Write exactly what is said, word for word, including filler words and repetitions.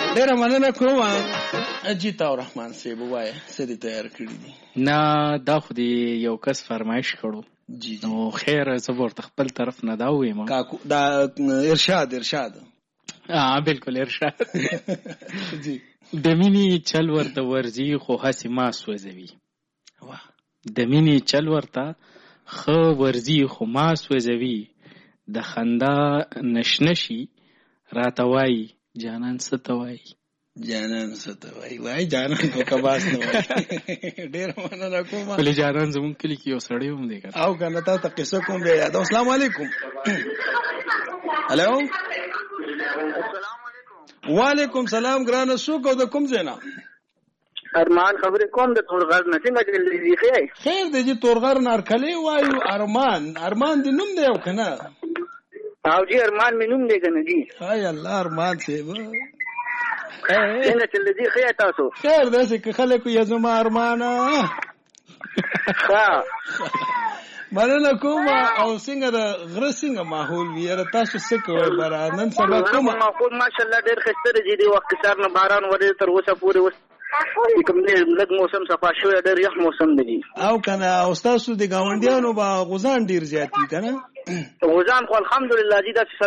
ډېره مننه کوم. اجیت او رحمان صاحب ووایه څه دې تیار کړي دي؟ نه دا خو دې یو کس فرمایش کړو. جی جی. نو خیر زه به ورته خپل طرف نه دا ووایم. دا ارشاد ارشاد بالکل ارشاد. جی. د مینې چل ورته ورځي خو هسې ما سوځوي. د مینې چل ورته ښه ورځي خو ما سوځوي. د خندا نشنشي راته وایي جانان څه ته وایي. جانان څه ته وایي وایي جانان خو کباس نه وایي. ډېره مننه کوم. ولې جانان زمونږ کلي کې یو سړی هم دی او که نه تا ته قصه کوم بیا یادوم. السلام علیکم. هلو وعلیکم سلام ګرانه. څوک او د کوم ځای نه؟ ارمان خبرې کوم د تورغر نه. څنګه دې ښه خیر دی چې تورغر نارکلی وایو. ارمان ارمان دې نوم دی او که نه؟ او جی ارمان مې نوم دی که نه جي. های الله ارمان صاحب څنګه چل دی ښه تاسو؟ خیر داسې که خلک وي زما ارمانه. ښه مننه کوم. او څنګه د غره څنګه ماحول وي یاره تاسو څه کوئ بره نن سبا کومه ماحول ماشاءالله ډېر ښایسته دی. دې وخت سهار نه باران ورېده تر اوسه پورې اوس کوم دی لږ موسم صفا شوی ډېر یخ موسم دی. او که نه او ستاسو د ګاونډیانو به غوزان ډېر زیات وي که نه؟ غوزان خو الحمدلله جي داسې